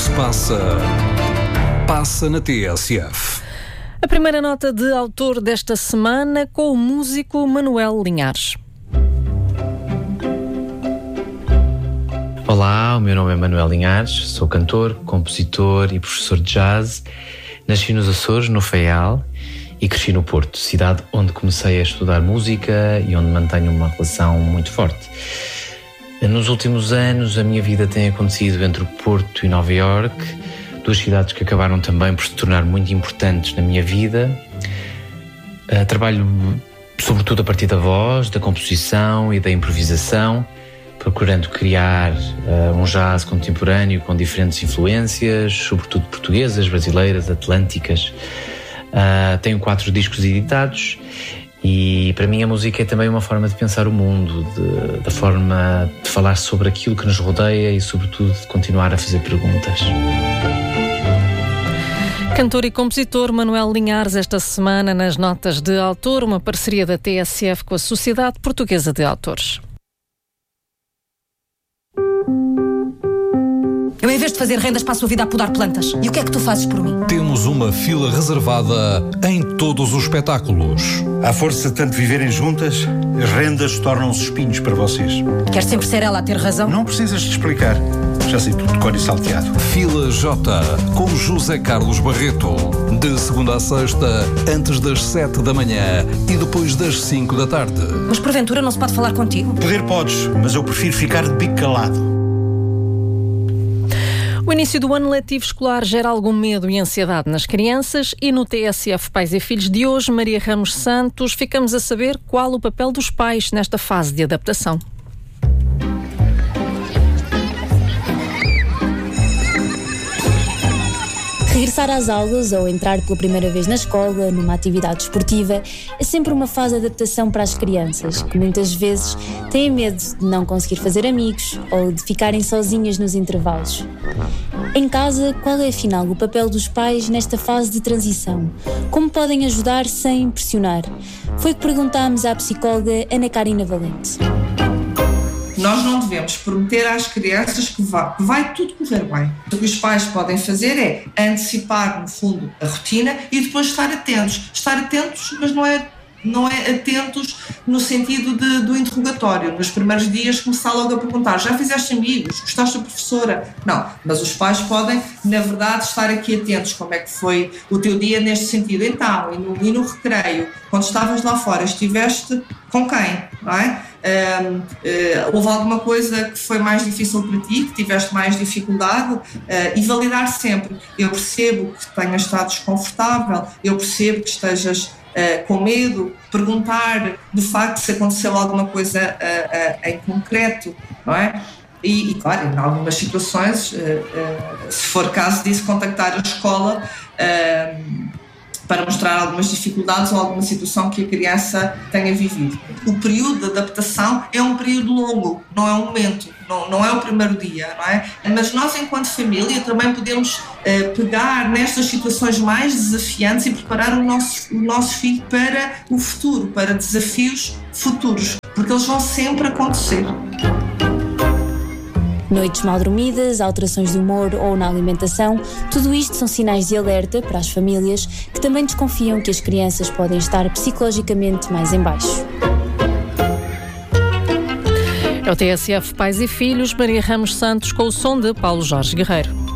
se passa, passa na TSF. A primeira nota de autor desta semana com o músico Manuel Linhares. Olá, o meu nome é Manuel Linhares, sou cantor, compositor e professor de jazz. Nasci nos Açores, no Faial, e cresci no Porto, cidade onde comecei a estudar música e onde mantenho uma relação muito forte. Nos últimos anos, a minha vida tem acontecido entre o Porto e Nova Iorque, duas cidades que acabaram também por se tornar muito importantes na minha vida. Trabalho sobretudo a partir da voz, da composição e da improvisação, procurando criar um jazz contemporâneo com diferentes influências, sobretudo portuguesas, brasileiras, atlânticas. Tenho 4 discos editados e para mim a música é também uma forma de pensar o mundo, da forma de falar sobre aquilo que nos rodeia e sobretudo de continuar a fazer perguntas. Cantor e compositor Manuel Linhares, esta semana nas notas de autor, uma parceria da TSF com a Sociedade Portuguesa de Autores. Eu, em vez de fazer rendas, passo a vida a podar plantas. E o que é que tu fazes por mim? Temos uma fila reservada em todos os espetáculos. À força de tanto viverem juntas, as rendas tornam-se espinhos para vocês. Quer sempre ser ela a ter razão? Não precisas de explicar. Já sei tudo de cor e salteado. Fila J, com José Carlos Barreto. De segunda a sexta, antes das 7 da manhã e depois das 5 da tarde. Mas porventura não se pode falar contigo? Poder podes, mas eu prefiro ficar de bico calado. O início do ano letivo escolar gera algum medo e ansiedade nas crianças e no TSF Pais e Filhos de hoje, Maria Ramos Santos, ficamos a saber qual o papel dos pais nesta fase de adaptação. Regressar às aulas ou entrar pela primeira vez na escola, numa atividade esportiva, é sempre uma fase de adaptação para as crianças, que muitas vezes têm medo de não conseguir fazer amigos ou de ficarem sozinhas nos intervalos. Em casa, qual é afinal o papel dos pais nesta fase de transição? Como podem ajudar sem pressionar? Foi o que perguntámos à psicóloga Ana Karina Valente. Nós não devemos prometer às crianças que vai tudo correr bem. O que os pais podem fazer é antecipar, no fundo, a rotina e depois estar atentos. Estar atentos, mas não é atentos no sentido do interrogatório. Nos primeiros dias começar logo a perguntar: já fizeste amigos? Gostaste da professora? Não, mas os pais podem, na verdade, estar aqui atentos. Como é que foi o teu dia neste sentido? Então, e no recreio, quando estavas lá fora, estiveste com quem? Não é? Houve alguma coisa que foi mais difícil para ti, que tiveste mais dificuldade? E validar sempre. Eu percebo que tenhas estado desconfortável, eu percebo que estejas com medo, perguntar de facto se aconteceu alguma coisa em concreto, não é? E claro, em algumas situações, se for caso disso, contactar a escola para mostrar algumas dificuldades ou alguma situação que a criança tenha vivido. O período de adaptação é um período longo, não é um momento, não é o primeiro dia, não é? Mas nós, enquanto família, também podemos pegar nestas situações mais desafiantes e preparar o nosso filho para o futuro, para desafios futuros, porque eles vão sempre acontecer. Noites mal dormidas, alterações de humor ou na alimentação, tudo isto são sinais de alerta para as famílias que também desconfiam que as crianças podem estar psicologicamente mais em baixo. É o TSF Pais e Filhos, Maria Ramos Santos, com o som de Paulo Jorge Guerreiro.